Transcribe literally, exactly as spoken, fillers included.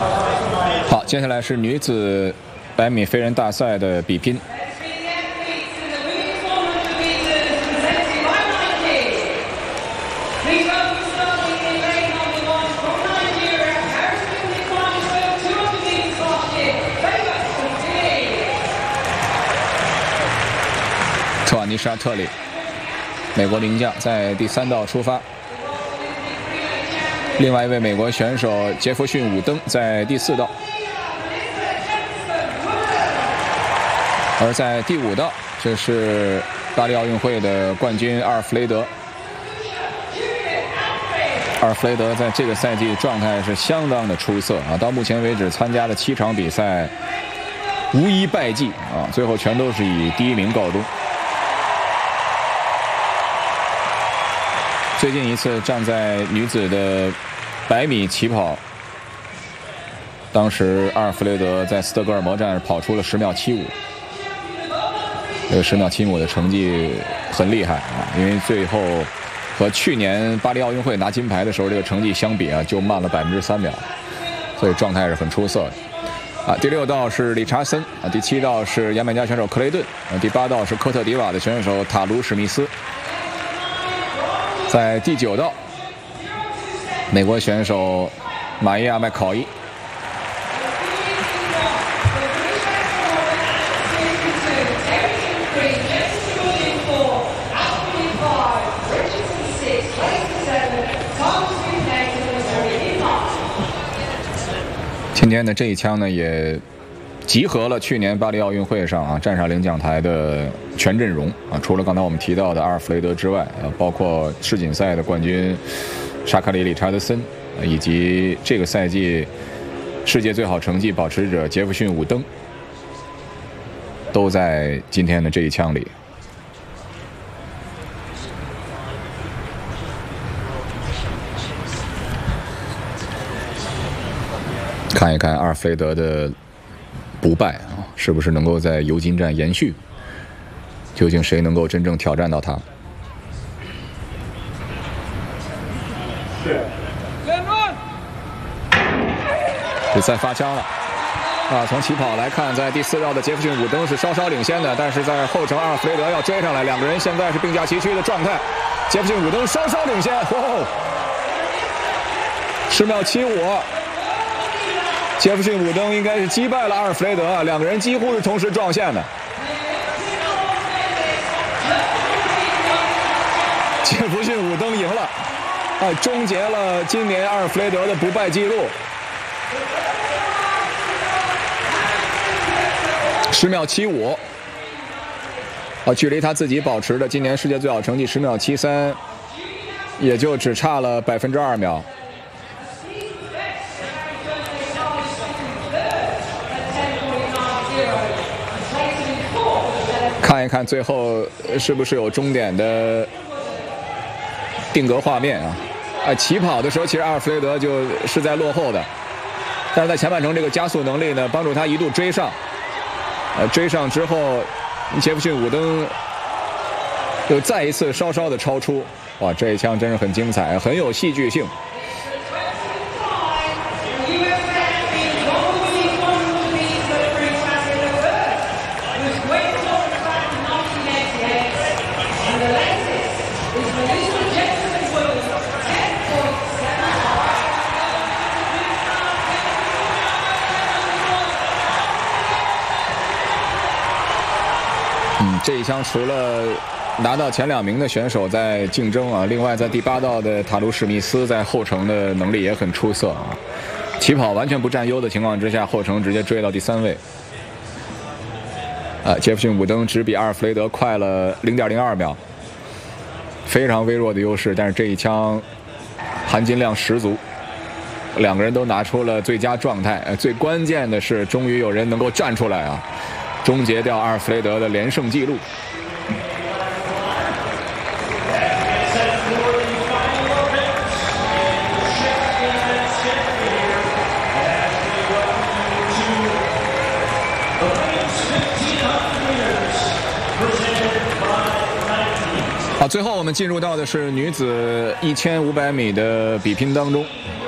好，接下来是女子百米飞人大赛的比拼。特瓦尼莎·特里，美国名将，在第三道出发。另外一位美国选手杰弗逊·伍登在第四道。而在第五道，这是巴黎奥运会的冠军阿尔弗雷德。阿尔弗雷德在这个赛季状态是相当的出色啊！到目前为止参加了七场比赛，无一败绩啊，最后全都是以第一名告终。最近一次站在女子的百米起跑，当时阿尔弗雷德在斯德哥尔摩站跑出了十秒七五，这个十秒七五的成绩很厉害啊！因为最后和去年巴黎奥运会拿金牌的时候，这个成绩相比啊，就慢了百分之三秒，所以状态是很出色的。啊，第六道是理查森啊，第七道是牙买加选手克雷顿啊，第八道是科特迪瓦的选手塔卢史密斯。在第九道，美国选手玛伊亚麦考伊。今天的这一枪呢，也集合了去年巴黎奥运会上啊站上领奖台的全阵容啊，除了刚才我们提到的阿尔弗雷德之外，啊，包括世锦赛的冠军沙卡里·理查德森，啊，以及这个赛季世界最好成绩保持者杰弗逊·伍登，都在今天的这一枪里。看一看阿尔弗雷德的不败啊，是不是能够在尤金站延续？究竟谁能够真正挑战到他？比赛发枪了啊！从起跑来看，在第四道的杰弗逊·伍登是稍稍领先的，但是在后程阿尔弗雷德要追上来，两个人现在是并驾齐驱的状态。杰弗逊·伍登稍稍领先，哦，十秒七五。杰弗逊·伍登应该是击败了阿尔弗雷德啊，两个人几乎是同时撞线的。杰弗逊·伍登赢了，啊，终结了今年阿尔弗雷德的不败记录。十秒七五，啊，距离他自己保持的今年世界最好成绩十秒七三，也就只差了百分之二秒。看一看最后是不是有终点的定格画面啊？啊，起跑的时候其实阿尔弗雷德就是在落后的，但是在前半程这个加速能力呢，帮助他一度追上。呃，追上之后，杰弗逊·伍登又再一次稍稍的超出。哇，这一枪真是很精彩，很有戏剧性。嗯，这一枪除了拿到前两名的选手在竞争啊，另外在第八道的塔卢史密斯在后程的能力也很出色啊，起跑完全不占优的情况之下，后程直接追到第三位。啊，杰弗逊·伍登只比阿尔弗雷德快了 零点零二秒，非常微弱的优势，但是这一枪含金量十足，两个人都拿出了最佳状态。呃，最关键的是，终于有人能够站出来啊，终结掉阿尔弗雷德的连胜纪录。好，最后我们进入到的是女子一千五百米的比拼当中。